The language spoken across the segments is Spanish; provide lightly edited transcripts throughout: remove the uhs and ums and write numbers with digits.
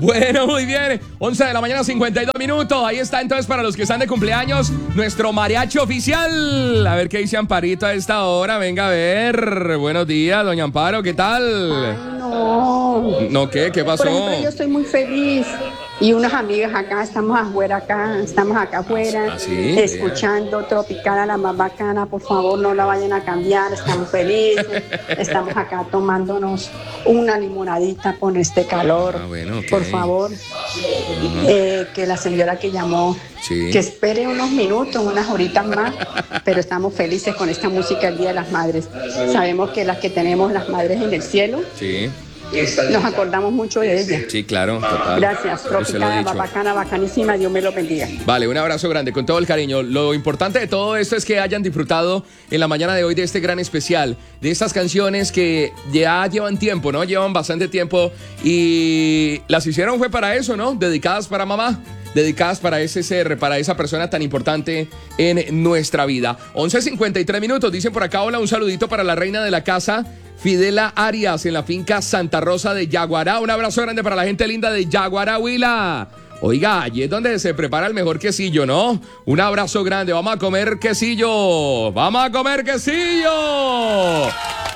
Bueno, muy bien. 11 de la mañana, 52 minutos. Ahí está entonces para los que están de cumpleaños, nuestro mariachi oficial. A ver qué dice Amparito a esta hora. Venga a ver. Buenos días, doña Amparo, ¿qué tal? Ay, no. ¿No qué? ¿Qué pasó? Por ejemplo, yo estoy muy feliz. Y unas amigas acá, estamos acá afuera, ¿Ah, sí? escuchando Tropicana, la más bacana. Por favor, no la vayan a cambiar, estamos felices. Estamos acá tomándonos una limonadita con este calor. Ah, bueno, okay. Por favor, que la señora que llamó, sí, que espere unos minutos, unas horitas más, pero estamos felices con esta música el Día de las Madres. Sabemos que las que tenemos las madres en el cielo, sí, nos acordamos mucho de ella. sí, claro, total. Gracias, Tropicana, bacana, bacanísima, Dios me lo bendiga. Vale, un abrazo grande, con todo el cariño. Lo importante de todo esto es que hayan disfrutado en la mañana de hoy de este gran especial, de estas canciones que ya llevan tiempo, ¿no? Llevan bastante tiempo y las hicieron fue para eso, ¿no? Dedicadas para mamá, dedicadas para ese ser, para esa persona tan importante en nuestra vida. 11:53 minutos, dicen por acá, hola, un saludito para la reina de la casa, Fidela Arias, en la finca Santa Rosa de Yaguará. Un abrazo grande para la gente linda de Yaguará, Huila. Oiga, allí es donde se prepara el mejor quesillo, ¿no? Un abrazo grande, vamos a comer quesillo. ¡Vamos a comer quesillo!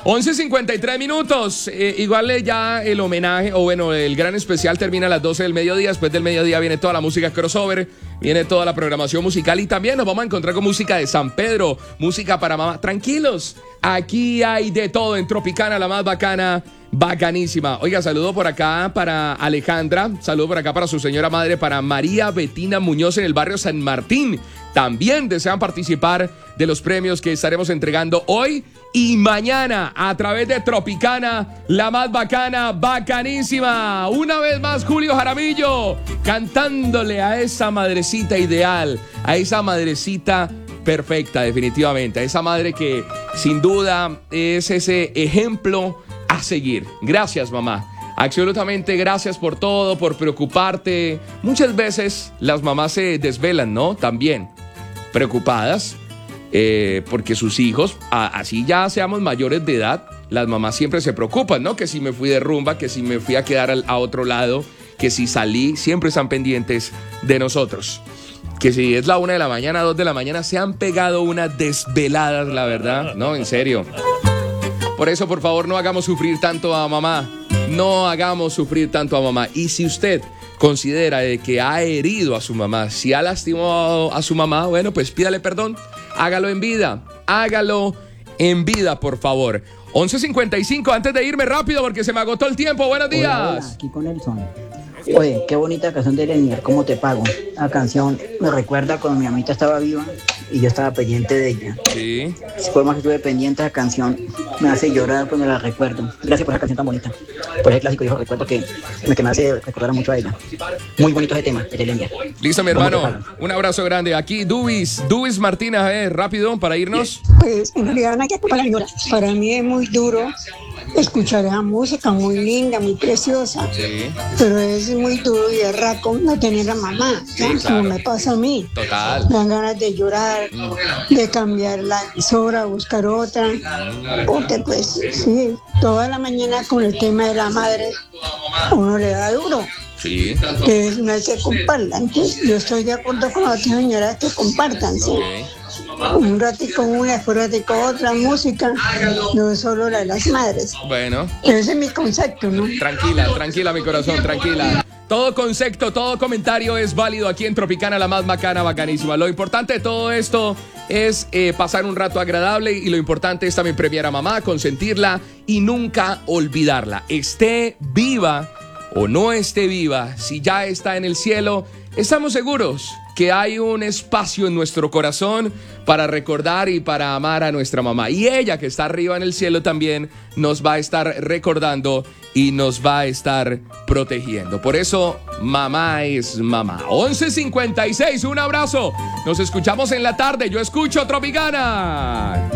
11:53 minutos. Igual ya el homenaje, o bueno, el gran especial termina a las 12 del mediodía. Después del mediodía viene toda la música crossover, viene toda la programación musical y también nos vamos a encontrar con música de San Pedro, música para mamá. Tranquilos, aquí hay de todo en Tropicana, la más bacana, bacanísima. Oiga, saludo por acá para Alejandra, saludo por acá para su señora madre, para María Betina Muñoz en el barrio San Martín. También desean participar de los premios que estaremos entregando hoy y mañana a través de Tropicana, la más bacana, bacanísima. Una vez más, Julio Jaramillo, cantándole a esa madrecita ideal, a esa madrecita perfecta, definitivamente, a esa madre que sin duda es ese ejemplo a seguir. Gracias, mamá. Absolutamente gracias por todo, por preocuparte. Muchas veces las mamás se desvelan, ¿no? También preocupadas porque sus hijos, así ya seamos mayores de edad, las mamás siempre se preocupan, ¿no? Que si me fui de rumba, que si me fui a quedar a otro lado, que si salí, siempre están pendientes de nosotros. Que si es la 1 de la mañana, 2 de la mañana, se han pegado unas desveladas, la verdad, no, en serio. Por eso, por favor, no hagamos sufrir tanto a mamá. No hagamos sufrir tanto a mamá. Y si usted considera que ha herido a su mamá, si ha lastimado a su mamá, bueno, pues pídale perdón. Hágalo en vida. Hágalo en vida, por favor. 11:55, antes de irme rápido porque se me agotó el tiempo. Buenos días. Hola, aquí con Nelson. Oye, qué bonita canción de Lenier, ¿cómo te pago? La canción me recuerda cuando mi mamita estaba viva y yo estaba pendiente de ella. Sí. Por más que estuve pendiente de la canción, me hace llorar cuando la recuerdo. Gracias por esa canción tan bonita. Por ese clásico viejo recuerdo que me hace recordar mucho a ella. Muy bonito ese tema, de Lenier. Listo, mi hermano. Un abrazo grande. Aquí, Dubis Martínez, rápido, para irnos. Pues en realidad no hay que compararlo. Para mí es muy duro escuchar esa música muy linda, muy preciosa, Sí. pero es muy duro y es raco no tener a mamá, ¿no? Sí, claro. Como me pasa a mí. Total. Me dan ganas de llorar, de cambiar la emisora, buscar otra, porque pues sí, toda la mañana con el tema de la madre a uno le da duro, Sí. que no hay que compartan. Entonces, yo estoy de acuerdo con la otra señora que compartan, ¿sí? Un ratico una, después un ratico otra música, no solo la de las madres. Bueno. Ese es mi concepto, ¿no? Tranquila, mi corazón, tranquila. Todo concepto, todo comentario es válido aquí en Tropicana, la más bacana, bacanísima. Lo importante de todo esto es pasar un rato agradable y lo importante es también premiar a mamá, consentirla y nunca olvidarla. Esté viva o no esté viva, si ya está en el cielo, estamos seguros que hay un espacio en nuestro corazón para recordar y para amar a nuestra mamá. Y ella, que está arriba en el cielo, también nos va a estar recordando y nos va a estar protegiendo. Por eso, mamá es mamá. 11:56, un abrazo. Nos escuchamos en la tarde. Yo escucho Tropicana.